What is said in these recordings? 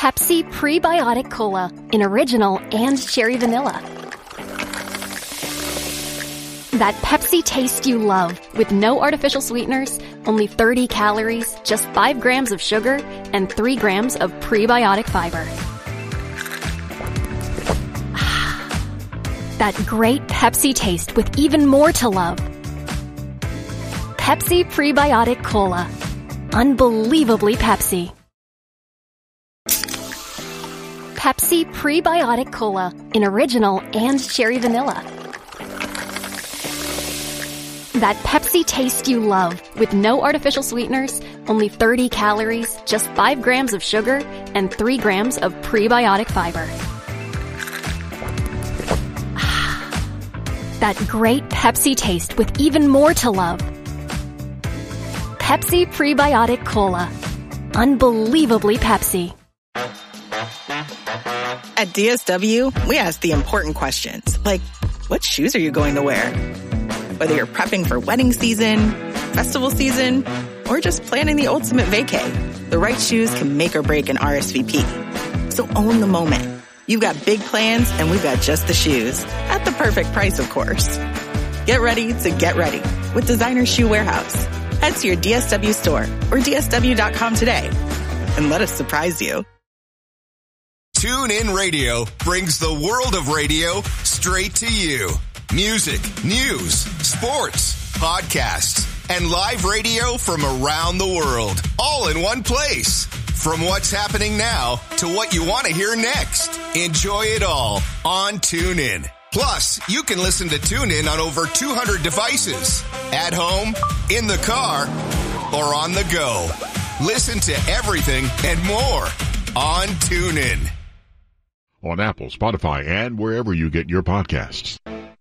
Pepsi Prebiotic Cola in original and cherry vanilla. That Pepsi taste you love with no artificial sweeteners, only 30 calories, just 5 grams of sugar, and 3 grams of prebiotic fiber. That great Pepsi taste with even more to love. Pepsi Prebiotic Cola. Unbelievably Pepsi. Pepsi Prebiotic Cola in original and cherry vanilla. That Pepsi taste you love with no artificial sweeteners, only 30 calories, just 5 grams of sugar, and 3 grams of prebiotic fiber. That great Pepsi taste with even more to love. Pepsi Prebiotic Cola. Unbelievably Pepsi. At DSW, we ask the important questions, like, what shoes are you going to wear? Whether you're prepping for wedding season, festival season, or just planning the ultimate vacay, the right shoes can make or break an RSVP. So own the moment. You've got big plans, and we've got just the shoes. At the perfect price, of course. Get ready to get ready with Designer Shoe Warehouse. Head to your DSW store or DSW.com today and let us surprise you. TuneIn Radio brings the world of radio straight to you. Music, news, sports, podcasts, and live radio from around the world, all in one place. From what's happening now to what you want to hear next. Enjoy it all on TuneIn. Plus, you can listen to TuneIn on over 200 devices. At home, in the car, or on the go. Listen to everything and more on TuneIn. On Apple, Spotify, and wherever you get your podcasts.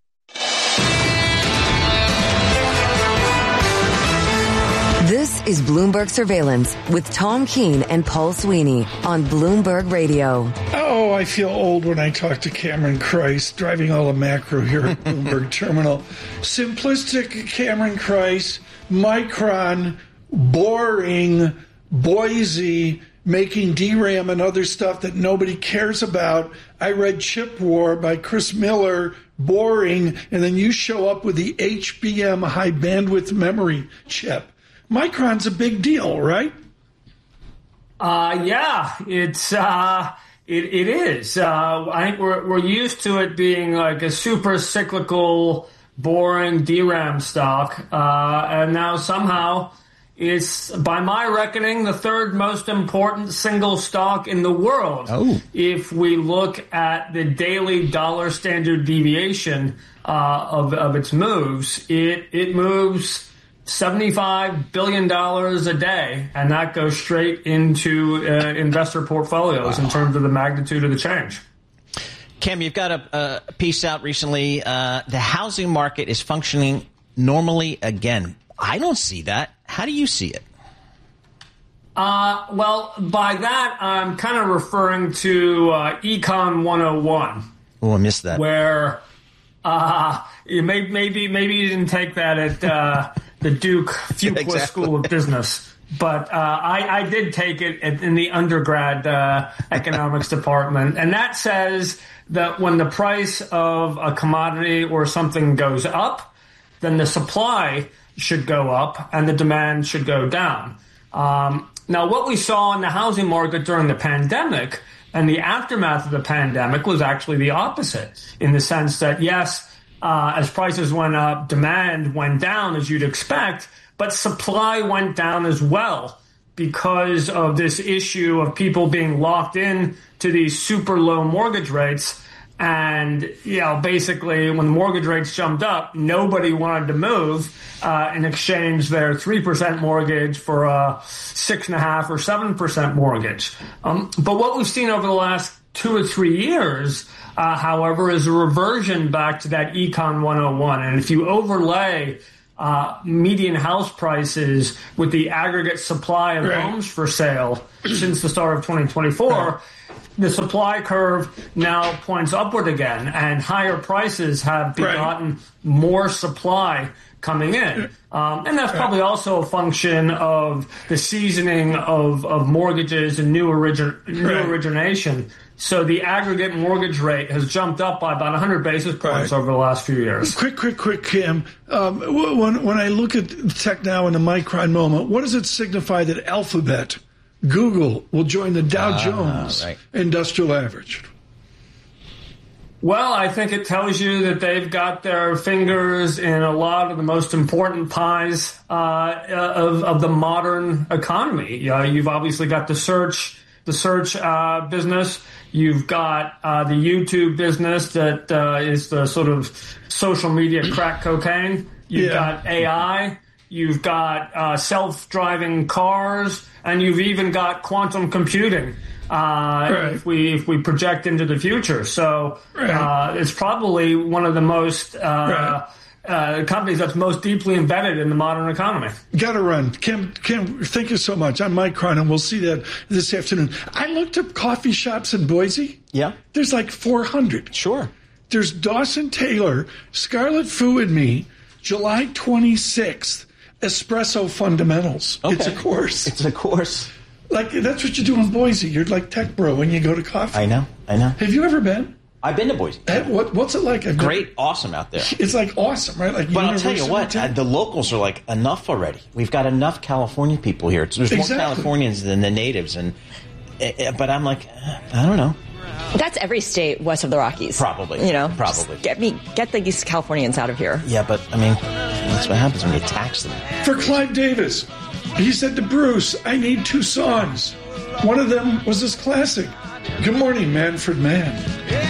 This is Bloomberg Surveillance with Tom Keene and Paul Sweeney on Bloomberg Radio. Oh, I feel old when I talk to Cameron Kreis, driving all the macro here at Bloomberg Terminal. Simplistic Cameron Kreis, Micron, boring, Boise, making DRAM and other stuff that nobody cares about. I read Chip War by Chris Miller, boring, and then you show up with the HBM high bandwidth memory chip. Micron's a big deal, right? Yeah, it is. I think we're used to it being like a super cyclical, boring DRAM stock, and now somehow it's, by my reckoning, the third most important single stock in the world. Oh. If we look at the daily dollar standard deviation of its moves, it moves $75 billion a day, and that goes straight into investor portfolios in terms of the magnitude of the change. Cam, you've got a piece out recently. The housing market is functioning normally again. I don't see that. How do you see it? Well, by that, I'm kind of referring to Econ 101. Oh, I missed that. Where maybe you didn't take that at the Duke Fuqua School of Business. But I did take it in the undergrad economics department. And that says that when the price of a commodity or something goes up, then the supply should go up and the demand should go down. Now, what we saw in the housing market during the pandemic and the aftermath of the pandemic was actually the opposite, in the sense that, yes, as prices went up, demand went down, as you'd expect, but supply went down as well because of this issue of people being locked in to these super low mortgage rates. And, basically when the mortgage rates jumped up, nobody wanted to move in exchange their 3% mortgage for a 6.5% or 7% mortgage. But what we've seen over the last 2 or 3 years, however, is a reversion back to that Econ 101. And if you overlay median house prices with the aggregate supply of homes for sale since the start of 2024, the supply curve now points upward again, and higher prices have begotten more supply coming in. And that's probably also a function of the seasoning of mortgages and new origination. So the aggregate mortgage rate has jumped up by about 100 basis points over the last few years. Quick, Cam. When I look at tech now in the Micron moment, what does it signify that Alphabet, Google, will join the Dow Jones Industrial Average? Well, I think it tells you that they've got their fingers in a lot of the most important pies of the modern economy. You've obviously got the search business. You've got the YouTube business that is the sort of social media crack cocaine. You've got AI. You've got self-driving cars, and you've even got quantum computing. If we project into the future, so it's probably one of the most companies that's most deeply embedded in the modern economy. Got to run, Kim. Thank you so much. I'm Micron, and we'll see that this afternoon. I looked up coffee shops in Boise. Yeah, there's like 400. Sure. There's Dawson Taylor, Scarlet Fu and Me, July 26th. Espresso Fundamentals. Okay. It's a course. Like, that's what you do in Boise. You're like tech bro when you go to coffee. I know. Have you ever been? I've been to Boise. What's it like? Great, awesome out there. It's like awesome, right? Like, but I'll tell you what, the locals are like, enough already. We've got enough California people here. There's more Californians than the natives. But I'm like, I don't know. That's every state west of the Rockies. Probably. Probably. Get these Californians out of here. Yeah, but, I mean, that's what happens when you tax them. For Clive Davis, he said to Bruce, I need 2 songs. One of them was this classic, Good Morning, Manfred Mann.